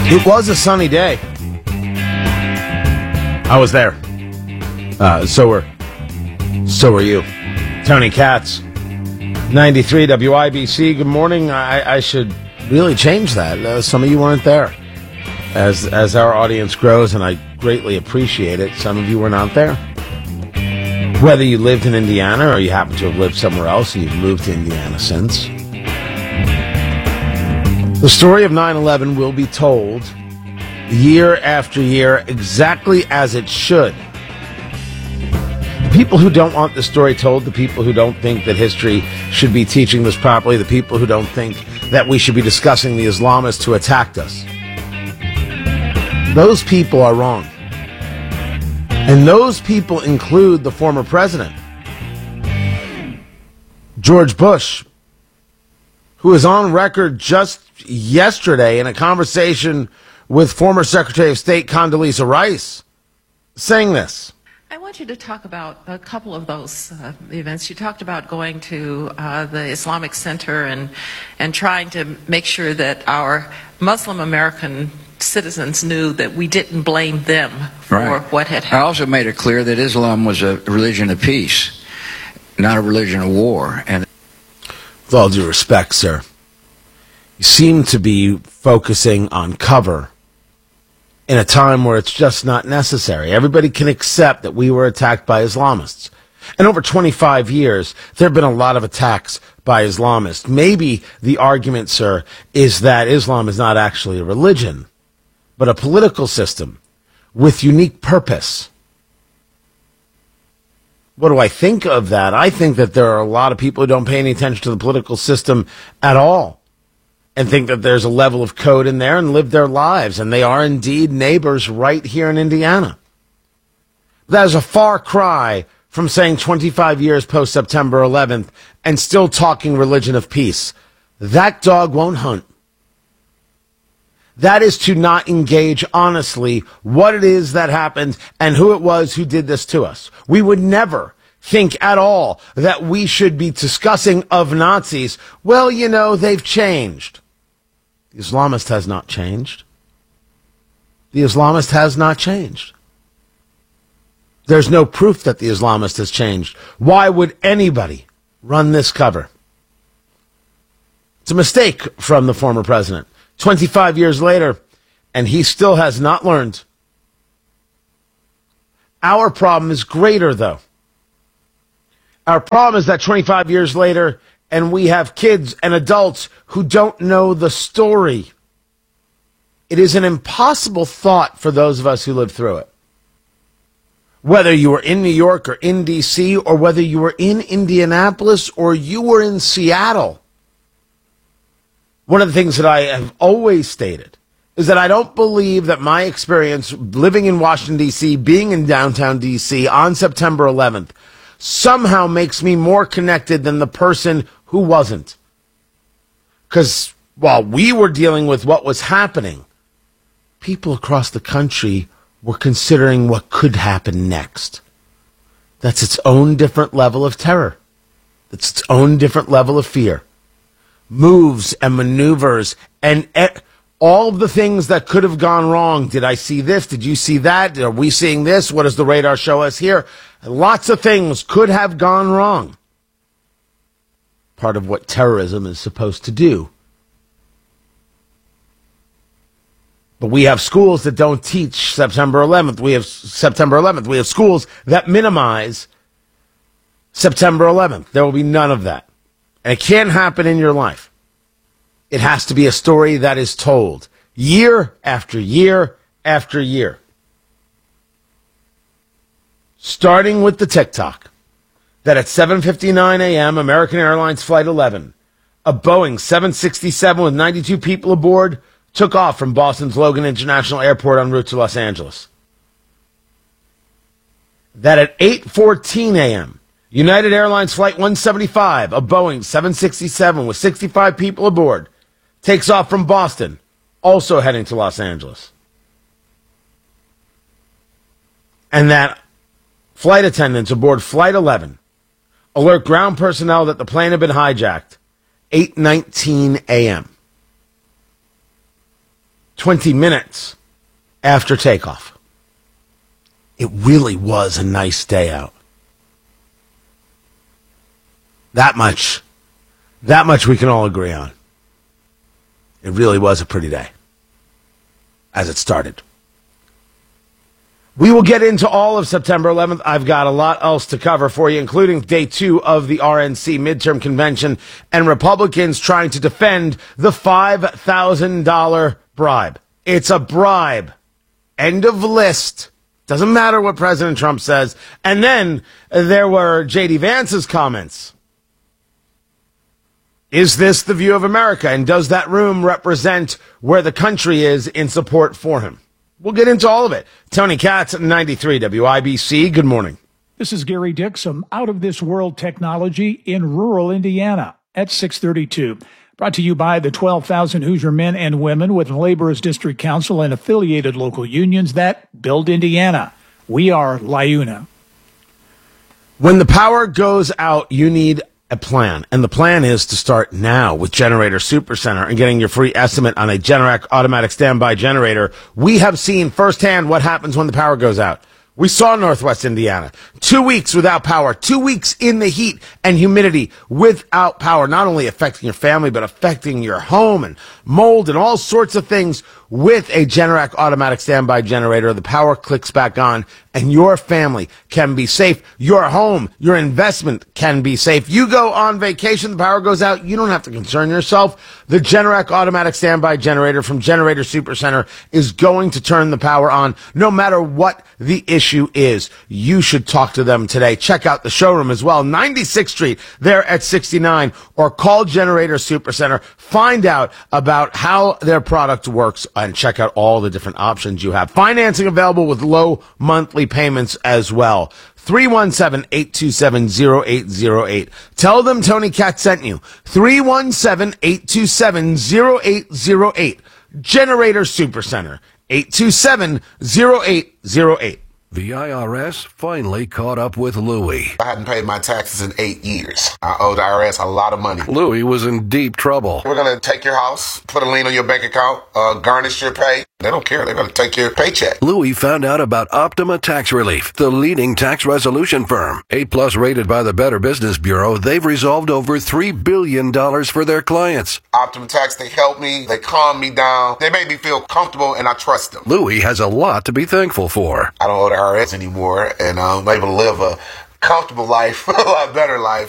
It was a sunny day. I was there. So were you. Tony Katz, 93 WIBC. Good morning. I should really change that. Some of you weren't there. As our audience grows, and I greatly appreciate it, some of you were not there. Whether you lived in Indiana or you happen to have lived somewhere else and you've moved to Indiana since. The story of 9/11 will be told year after year exactly as it should. The people who don't want the story told, the people who don't think that history should be teaching this properly, the people who don't think that we should be discussing the Islamists who attacked us, those people are wrong. And those people include the former president, George Bush, who is on record just yesterday in a conversation with former Secretary of State Condoleezza Rice saying this. I want you to talk about a couple of those events. You talked about going to the Islamic Center and trying to make sure that our Muslim American citizens knew that we didn't blame them for what had happened. I also made it clear that Islam was a religion of peace, not a religion of war. And with all due respect, sir, you seem to be focusing on cover in a time where it's just not necessary. Everybody can accept that we were attacked by Islamists. And over 25 years, there have been a lot of attacks by Islamists. Maybe the argument, sir, is that Islam is not actually a religion, but a political system with unique purpose. What do I think of that? I think that there are a lot of people who don't pay any attention to the political system at all and think that there's a level of code in there and live their lives, and they are indeed neighbors right here in Indiana. That is a far cry from saying 25 years post-September 11th and still talking religion of peace. That dog won't hunt. That is to not engage honestly what it is that happened and who it was who did this to us. We would never think at all that we should be discussing of Nazis. Well, you know, they've changed. The Islamist has not changed. The Islamist has not changed. There's no proof that the Islamist has changed. Why would anybody run this cover? It's a mistake from the former president. 25 years later, and he still has not learned. Our problem is greater, though. Our problem is that 25 years later, and we have kids and adults who don't know the story. It is an impossible thought for those of us who lived through it. Whether you were in New York or in D.C., or whether you were in Indianapolis or you were in Seattle, one of the things that I have always stated is that I don't believe that my experience living in Washington, D.C., being in downtown D.C. on September 11th, somehow makes me more connected than the person who wasn't. Because while we were dealing with what was happening, people across the country were considering what could happen next. That's its own different level of terror. That's its own different level of fear. Moves and maneuvers and all of the things that could have gone wrong. Did I see this? Did you see that? Are we seeing this? What does the radar show us here? Lots of things could have gone wrong. Part of what terrorism is supposed to do. But we have schools that don't teach September 11th. We have September 11th. We have schools that minimize September 11th. There will be none of that. And it can't happen in your life. It has to be a story that is told year after year after year. Starting with the TikTok, that at 7:59 a.m., American Airlines Flight 11, a Boeing 767 with 92 people aboard, took off from Boston's Logan International Airport en route to Los Angeles. That at 8:14 a.m., United Airlines Flight 175, a Boeing 767 with 65 people aboard, takes off from Boston, also heading to Los Angeles. And that flight attendants aboard Flight 11 alert ground personnel that the plane had been hijacked, 8:19 a.m. 20 minutes after takeoff. It really was a nice day out. That much we can all agree on. It really was a pretty day as it started. We will get into all of September 11th. I've got a lot else to cover for you, including day 2 of the RNC midterm convention and Republicans trying to defend the $5,000 bribe. It's a bribe. End of list. Doesn't matter what President Trump says. And then there were J.D. Vance's comments. Is this the view of America? And does that room represent where the country is in support for him? We'll get into all of it. Tony Katz at 93 WIBC. Good morning. This is Gary Dick, some out-of-this-world technology in rural Indiana at 632. Brought to you by the 12,000 Hoosier men and women with Laborers District Council and affiliated local unions that build Indiana. We are LIUNA. When the power goes out, you need a plan. And the plan is to start now with Generator Supercenter and getting your free estimate on a Generac automatic standby generator. We have seen firsthand what happens when the power goes out. We saw Northwest Indiana. 2 weeks without power, 2 weeks in the heat and humidity without power, not only affecting your family, but affecting your home and mold and all sorts of things. With a Generac automatic standby generator, the power clicks back on and your family can be safe. Your home, your investment can be safe. You go on vacation, the power goes out, you don't have to concern yourself. The Generac automatic standby generator from Generator Supercenter is going to turn the power on no matter what the issue is. You should talk to them today. Check out the showroom as well, 96th Street, there at 69, or call Generator Supercenter. Find out about how their product works and check out all the different options you have. Financing available with low monthly payments as well. 317-827-0808. Tell them Tony Katz sent you. 317-827-0808. Generator Supercenter. 827-0808. The IRS finally caught up with Louie. I hadn't paid my taxes in 8 years. I owed the IRS a lot of money. Louie was in deep trouble. We're going to take your house, put a lien on your bank account, garnish your pay. They don't care. They're going to take your paycheck. Louie found out about Optima Tax Relief, the leading tax resolution firm. 8+ rated by the Better Business Bureau, they've resolved over $3 billion for their clients. Optima Tax, they help me. They calm me down. They make me feel comfortable, and I trust them. Louie has a lot to be thankful for. I don't owe the IRS anymore, and I'm able to live a comfortable life, a lot better life.